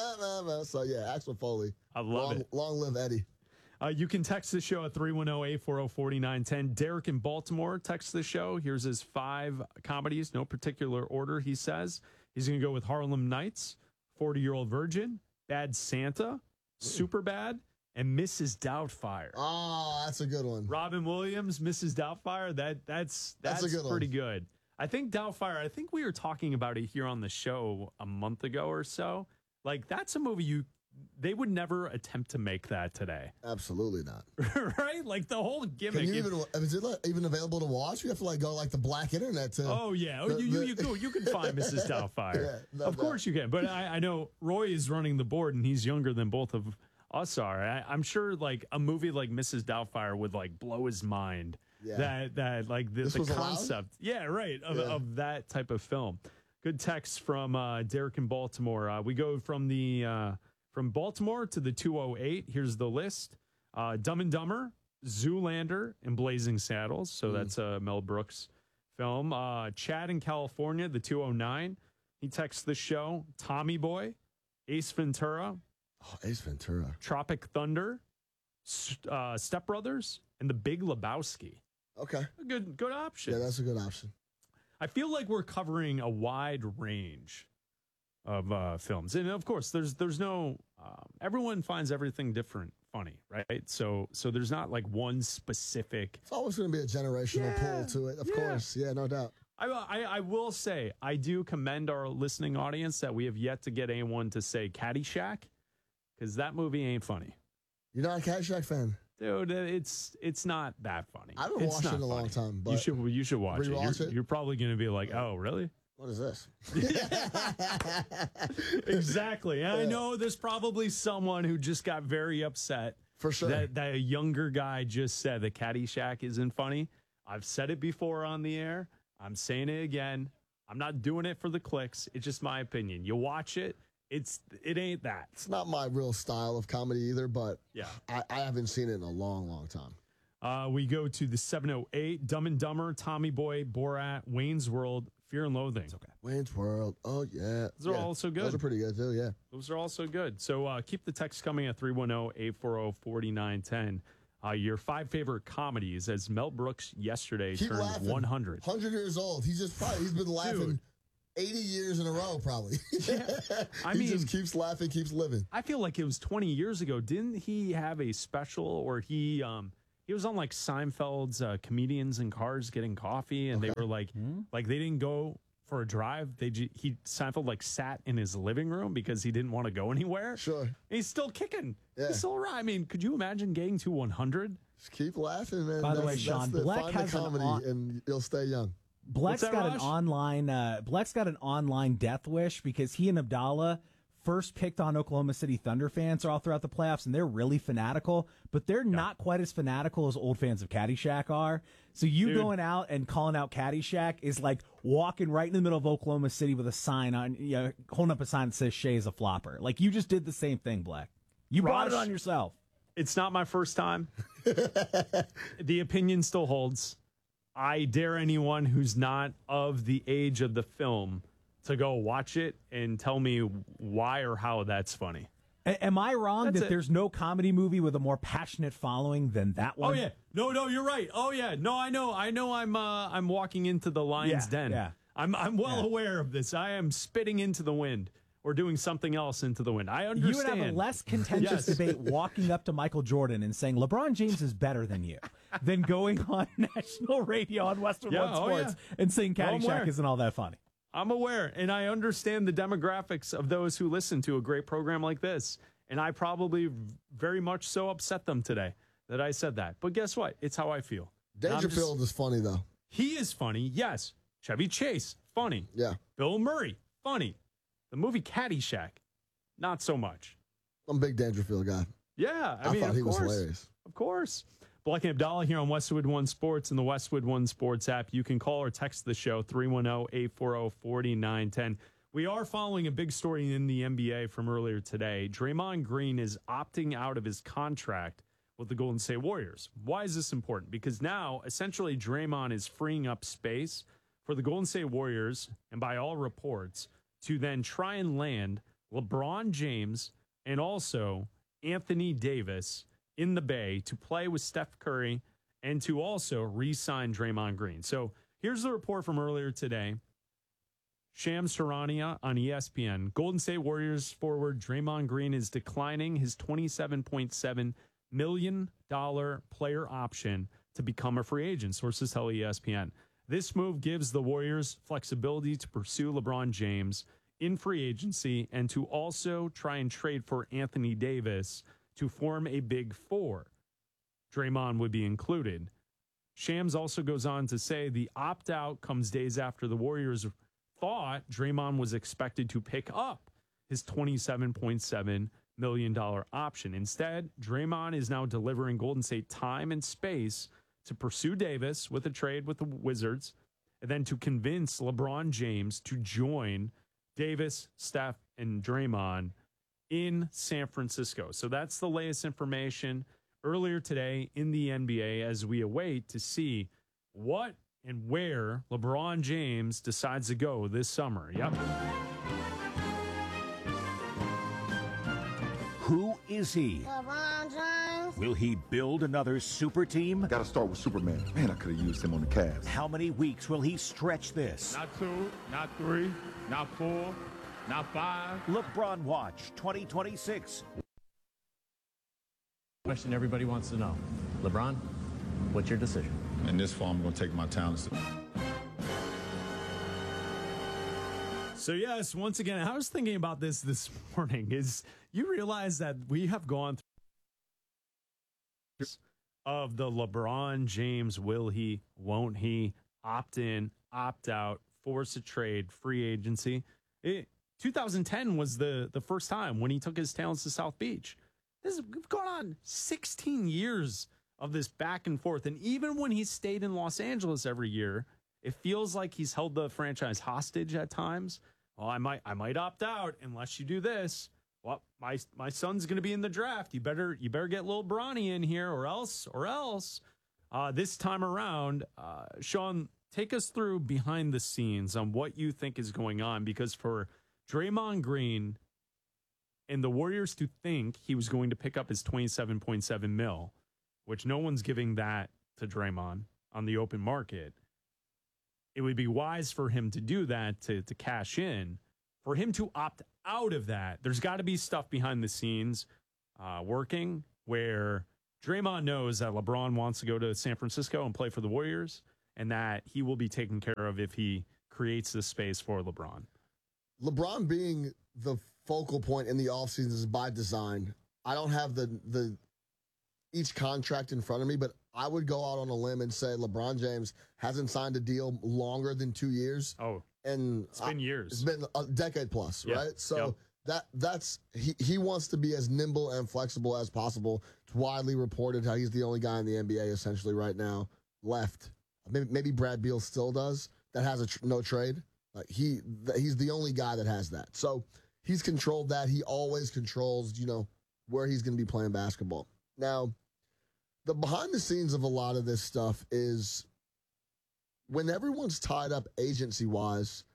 So yeah, Axel Foley. I love it. Long live Eddie. You can text the show at 310-840-4910. Derek in Baltimore texts the show. Here's his 5 comedies, no particular order, he says. He's going to go with Harlem Nights, 40-Year-Old Virgin, Bad Santa, Superbad, and Mrs. Doubtfire. Oh, that's a good one. Robin Williams, Mrs. Doubtfire, that's a good pretty one. good. I think Doubtfire, we were talking about it here on the show a month ago or so. Like, that's a movie they would never attempt to make that today. Absolutely not. Right? Like the whole gimmick. Is it even available to watch? You have to like go like the black internet to. Oh yeah. You can find Mrs. Doubtfire. Yeah, of course you can. But I know Roy is running the board and he's younger than both of us are. I'm sure like a movie like Mrs. Doubtfire would like blow his mind. Yeah. That like the concept. Yeah, right. Of that type of film. Good text from Derek in Baltimore. We go from Baltimore to the 208. Here's the list. Dumb and Dumber, Zoolander, and Blazing Saddles. So that's a Mel Brooks film. Chad in California, the 209. He texts the show. Tommy Boy, Ace Ventura. Oh, Ace Ventura. Tropic Thunder, Step Brothers, and The Big Lebowski. Okay. A good option. Yeah, that's a good option. I feel like we're covering a wide range of films, and of course there's no everyone finds everything different funny, right? So there's not like one specific. It's always going to be a generational pull to it, of course. Yeah, no doubt. I will say I do commend our listening audience that we have yet to get anyone to say Caddyshack, because that movie ain't funny. You're not a Caddyshack fan, dude. It's not that funny. I haven't watched it in a long time, but you should watch it. You're probably going to be like, oh, really? What is this? Exactly. And I know there's probably someone who just got very upset. For sure. That a younger guy just said that Caddyshack isn't funny. I've said it before on the air. I'm saying it again. I'm not doing it for the clicks. It's just my opinion. You watch it. It ain't that. It's not my real style of comedy either, but yeah, I haven't seen it in a long, long time. We go to the 708, Dumb and Dumber, Tommy Boy, Borat, Wayne's World, Fear and Loathing. It's okay. Wayne's World. Oh, yeah. Those are all so good. Those are pretty good, too, yeah. Those are all so good. So keep the text coming at 310-840-4910. Your 5 favorite comedies, as Mel Brooks yesterday Keep turned laughing. 100. 100 years old. He's been laughing 80 years in a row, probably. He just keeps laughing, keeps living. I feel like it was 20 years ago. Didn't he have a special, or he was on like Seinfeld's Comedians in Cars Getting Coffee, and they were like they didn't go for a drive. Seinfeld like sat in his living room because he didn't want to go anywhere. Sure. And he's still kicking. Yeah. He's still around. I mean, could you imagine getting to 100? Just keep laughing, man. By the way, Sean, Bleck find has the comedy and you'll stay young. Bleck's got an online death wish because he and Abdallah first picked on Oklahoma City Thunder fans all throughout the playoffs, and they're really fanatical, but they're not quite as fanatical as old fans of Caddyshack are. So going out and calling out Caddyshack is like walking right in the middle of Oklahoma City with a sign on, holding up a sign that says Shea's a flopper. Like, you just did the same thing, Bleck. You brought it on yourself. It's not my first time. The opinion still holds. I dare anyone who's not of the age of the film to go watch it and tell me why or how that's funny. Am I wrong that there's no comedy movie with a more passionate following than that one? Oh yeah, no, you're right. Oh yeah, no, I know. I'm walking into the lion's den. Yeah. I'm well aware of this. I am spitting into the wind or doing something else into the wind. I understand. You would have a less contentious debate walking up to Michael Jordan and saying LeBron James is better than you than going on national radio on Westwood One Sports and saying Caddyshack isn't all that funny. I'm aware, and I understand the demographics of those who listen to a great program like this, and I probably very much so upset them today that I said that. But guess what? It's how I feel. Dangerfield is funny, though. He is funny, yes. Chevy Chase, funny. Yeah. Bill Murray, funny. The movie Caddyshack, not so much. I'm a big Dangerfield guy. Yeah, I thought he was hilarious. Of course. Bleck and Abdallah here on Westwood One Sports and the Westwood One Sports app. You can call or text the show, 310-840-4910. We are following a big story in the NBA from earlier today. Draymond Green is opting out of his contract with the Golden State Warriors. Why is this important? Because now, essentially, Draymond is freeing up space for the Golden State Warriors, and by all reports, to then try and land LeBron James and also Anthony Davis in the Bay to play with Steph Curry and to also re-sign Draymond Green. So here's the report from earlier today. Shams Charania on ESPN. Golden State Warriors forward Draymond Green is declining his $27.7 million player option to become a free agent, sources tell ESPN. This move gives the Warriors flexibility to pursue LeBron James in free agency and to also try and trade for Anthony Davis to form a big four. Draymond would be included. Shams also goes on to say the opt-out comes days after the Warriors thought Draymond was expected to pick up his $27.7 million option. Instead, Draymond is now delivering Golden State time and space to pursue Davis with a trade with the Wizards, and then to convince LeBron James to join Davis, Steph, and Draymond in San Francisco. So that's the latest information earlier today in the NBA as we await to see what and where LeBron James decides to go this summer. Yep. Who is he? LeBron James. Will he build another super team? Gotta start with Superman. Man, I could have used him on the Cavs. How many weeks will he stretch this? Not 2, not 3, not 4, not 5. LeBron Watch 2026. Question everybody wants to know. LeBron, what's your decision? In this fall, I'm going to take my talents. So yes, once again, I was thinking about this morning. Is you realize that we have gone through of the LeBron James, will he, won't he, opt in, opt out, force a trade, free agency. 2010 was the first time when he took his talents to South Beach. We've gone on 16 years of this back and forth. And even when he stayed in Los Angeles every year, it feels like he's held the franchise hostage at times. Well, I might opt out unless you do this. Well, my son's going to be in the draft. You better get little Bronny in here or else. This time around, Sean, take us through behind the scenes on what you think is going on, because for Draymond Green and the Warriors to think he was going to pick up his $27.7 million, which no one's giving that to Draymond on the open market, it would be wise for him to do that to cash in. For him to opt out of that, there's got to be stuff behind the scenes working where Draymond knows that LeBron wants to go to San Francisco and play for the Warriors, and that he will be taken care of if he creates the space for LeBron. LeBron being the focal point in the offseason is by design. I don't have the each contract in front of me, but I would go out on a limb and say LeBron James hasn't signed a deal longer than 2 years. Oh, and it's been years. It's been a decade plus, Yeah. right? So that's he wants to be as nimble and flexible as possible. It's widely reported how he's the only guy in the NBA essentially right now left. Maybe Brad Beal still does that has a no trade. Like he's the only guy that has that. So he's controlled that. He always controls, where he's going to be playing basketball. Now, the behind the scenes of a lot of this stuff is when everyone's tied up agency wise.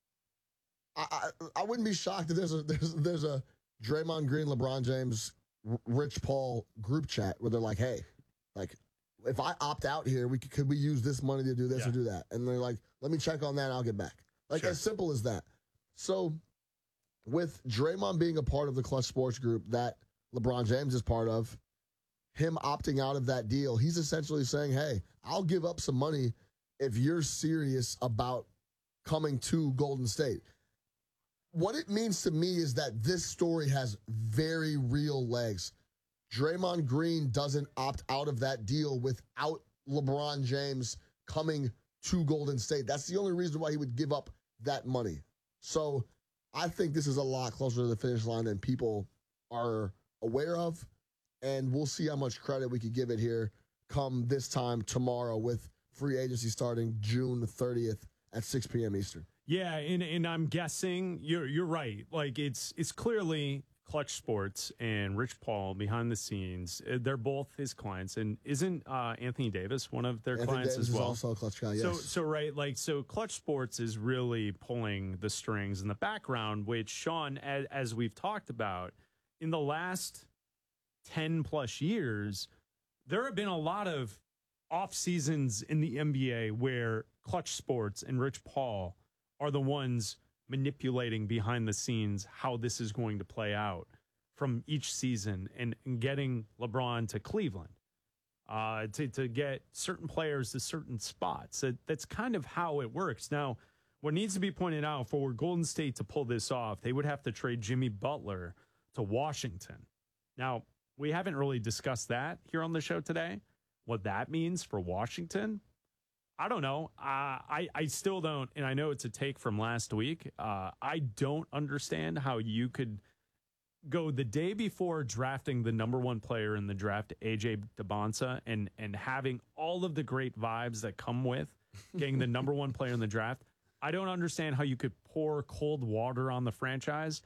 I wouldn't be shocked if there's a Draymond Green, LeBron James, Rich Paul group chat where they're like, hey, like if I opt out here, could we use this money to do this or do that? And they're like, let me check on that and I'll get back. Like as simple as that. So with Draymond being a part of the Clutch Sports Group that LeBron James is part of, him opting out of that deal, he's essentially saying, hey, I'll give up some money if you're serious about coming to Golden State. What it means to me is that this story has very real legs. Draymond Green doesn't opt out of that deal without LeBron James coming to Golden State. That's the only reason why he would give up that money. So I think this is a lot closer to the finish line than people are aware of. And we'll see how much credit we could give it here come this time tomorrow with free agency starting June 30th at 6 p.m. Eastern. Yeah, and I'm guessing you're right. Like it's clearly Clutch Sports and Rich Paul behind the scenes. They're both his clients, and isn't Anthony Davis one of their clients Davis as well? Is also a Clutch guy. Yes. So right, so Clutch Sports is really pulling the strings in the background. Which Sean, as we've talked about, in the last 10 plus years, there have been a lot of off seasons in the NBA where Clutch Sports and Rich Paul are the ones manipulating behind the scenes how this is going to play out from each season and getting LeBron to Cleveland, to get certain players to certain spots. That's kind of how it works. Now, what needs to be pointed out for Golden State to pull this off, they would have to trade Jimmy Butler to Washington. Now, we haven't really discussed that here on the show today. What that means for Washington, I don't know. I still don't, and I know it's a take from last week. I don't understand how you could go the day before drafting the number one player in the draft, AJ Debonsa, and having all of the great vibes that come with getting the number one player in the draft. I don't understand how you could pour cold water on the franchise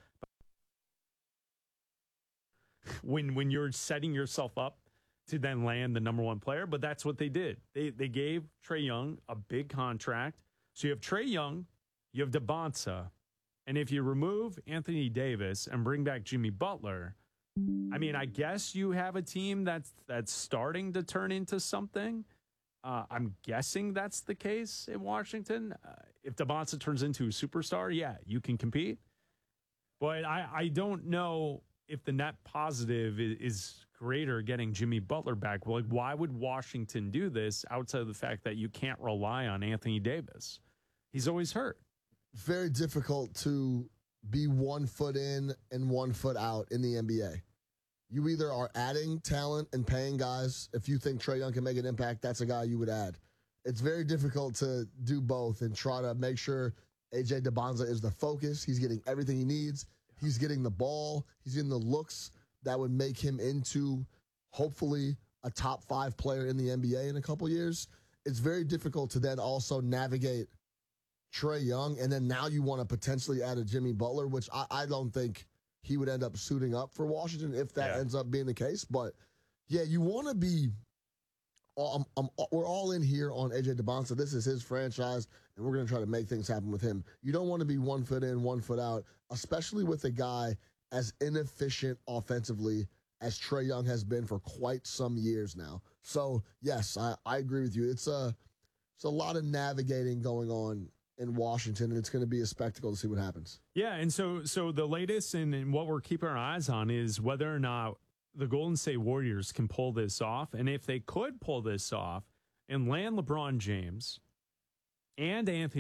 when you're setting yourself up to then land the number one player, but that's what they did. They gave Trae Young a big contract. So you have Trae Young, you have Debonsa, and if you remove Anthony Davis and bring back Jimmy Butler, I mean, I guess you have a team that's starting to turn into something. I'm guessing that's the case in Washington. If Debonsa turns into a superstar, yeah, you can compete. But I don't know if the net positive is greater getting Jimmy Butler back. Well, like, why would Washington do this outside of the fact that you can't rely on Anthony Davis? He's always hurt. Very difficult to be 1 foot in and 1 foot out in the NBA. You either are adding talent and paying guys. If you think Trae Young can make an impact, that's a guy you would add. It's very difficult to do both and try to make sure AJ Debonsa is the focus. He's getting everything he needs. He's getting the ball. He's getting the looks that would make him into, hopefully, a top 5 player in the NBA in a couple years. It's very difficult to then also navigate Trae Young, and then now you want to potentially add a Jimmy Butler, which I don't think he would end up suiting up for Washington if that ends up being the case. But, yeah, you want to be we're all in here on AJ DeBonsa. This is his franchise, and we're going to try to make things happen with him. You don't want to be 1 foot in, 1 foot out, especially with a guy as inefficient offensively as Trae Young has been for quite some years now. So, yes, I agree with you. It's a lot of navigating going on in Washington, and it's going to be a spectacle to see what happens. Yeah, and so the latest and what we're keeping our eyes on is whether or not the Golden State Warriors can pull this off. And if they could pull this off and land LeBron James and Anthony